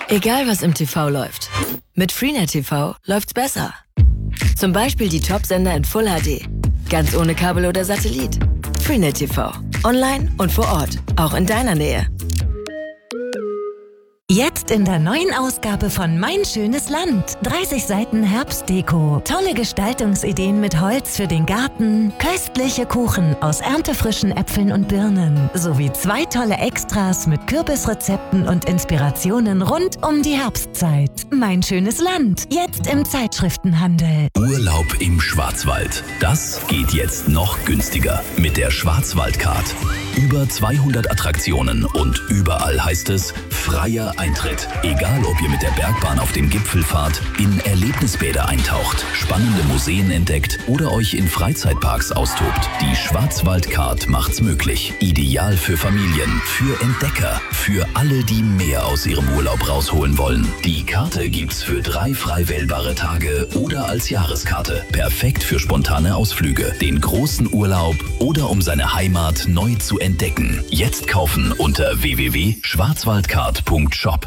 Egal was im TV läuft, mit Freenet TV läuft's besser. Zum Beispiel die Top-Sender in Full HD, ganz ohne Kabel oder Satellit. Freenet TV, online und vor Ort, auch in deiner Nähe. Jetzt in der neuen Ausgabe von Mein schönes Land. 30 Seiten Herbstdeko. Tolle Gestaltungsideen mit Holz für den Garten. Köstliche Kuchen aus erntefrischen Äpfeln und Birnen. Sowie 2 tolle Extras mit Kürbisrezepten und Inspirationen rund um die Herbstzeit. Mein schönes Land. Jetzt im Zeitschriftenhandel. Urlaub im Schwarzwald. Das geht jetzt noch günstiger mit der Schwarzwaldcard. Über 200 Attraktionen und überall heißt es freier Eintritt. Egal, ob ihr mit der Bergbahn auf dem Gipfel fahrt, in Erlebnisbäder eintaucht, spannende Museen entdeckt oder euch in Freizeitparks austobt. Die Schwarzwaldcard macht's möglich. Ideal für Familien, für Entdecker, für alle, die mehr aus ihrem Urlaub rausholen wollen. Die Karte gibt's für 3 frei wählbare Tage oder als Jahreskarte. Perfekt für spontane Ausflüge, den großen Urlaub oder um seine Heimat neu zu entdecken. Jetzt kaufen unter www.schwarzwaldcard.shop.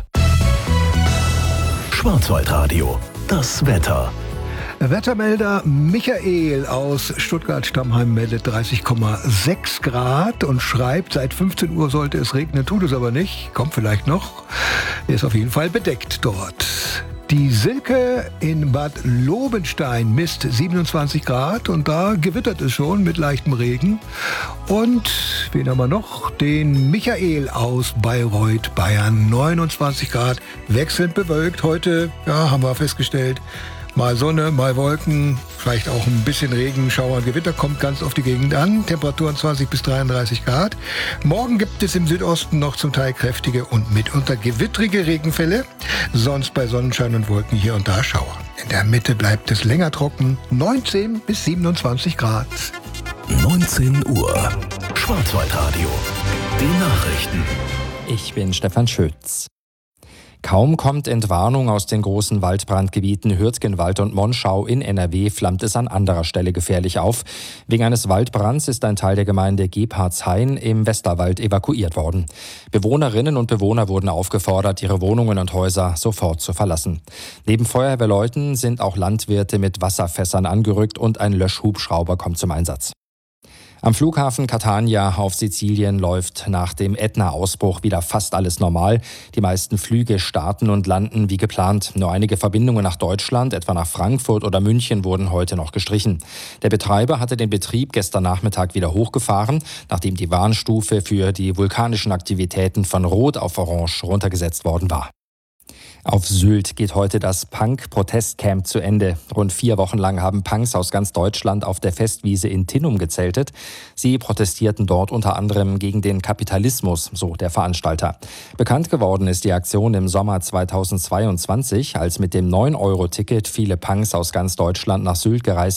Schwarzwaldradio, das Wetter. Wettermelder Michael aus Stuttgart-Stammheim meldet 30,6 Grad und schreibt, seit 15 Uhr sollte es regnen, tut es aber nicht, kommt vielleicht noch. Er ist auf jeden Fall bedeckt dort. Die Silke in Bad Lobenstein misst 27 Grad und da gewittert es schon mit leichtem Regen. Und wen haben wir noch? Den Michael aus Bayreuth, Bayern, 29 Grad, wechselnd bewölkt. Heute, ja, haben wir festgestellt, mal Sonne, mal Wolken, vielleicht auch ein bisschen Regenschauer, Gewitter kommt ganz auf die Gegend an. Temperaturen 20 bis 33 Grad. Morgen gibt es im Südosten noch zum Teil kräftige und mitunter gewittrige Regenfälle. Sonst bei Sonnenschein und Wolken hier und da Schauer. In der Mitte bleibt es länger trocken, 19 bis 27 Grad. 19 Uhr. Schwarzwaldradio. Die Nachrichten. Ich bin Stefan Schütz. Kaum kommt Entwarnung aus den großen Waldbrandgebieten Hürtgenwald und Monschau in NRW, flammt es an anderer Stelle gefährlich auf. Wegen eines Waldbrands ist ein Teil der Gemeinde Gebhardshain im Westerwald evakuiert worden. Bewohnerinnen und Bewohner wurden aufgefordert, ihre Wohnungen und Häuser sofort zu verlassen. Neben Feuerwehrleuten sind auch Landwirte mit Wasserfässern angerückt und ein Löschhubschrauber kommt zum Einsatz. Am Flughafen Catania auf Sizilien läuft nach dem Ätna-Ausbruch wieder fast alles normal. Die meisten Flüge starten und landen wie geplant. Nur einige Verbindungen nach Deutschland, etwa nach Frankfurt oder München, wurden heute noch gestrichen. Der Betreiber hatte den Betrieb gestern Nachmittag wieder hochgefahren, nachdem die Warnstufe für die vulkanischen Aktivitäten von Rot auf Orange runtergesetzt worden war. Auf Sylt geht heute das Punk-Protestcamp zu Ende. Rund 4 Wochen lang haben Punks aus ganz Deutschland auf der Festwiese in Tinnum gezeltet. Sie protestierten dort unter anderem gegen den Kapitalismus, so der Veranstalter. Bekannt geworden ist die Aktion im Sommer 2022, als mit dem 9-Euro-Ticket viele Punks aus ganz Deutschland nach Sylt gereist